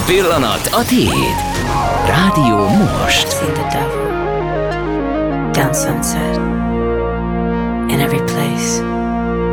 pillanat a tiéd. Rádió Most. Seen the devil. Down Sunset.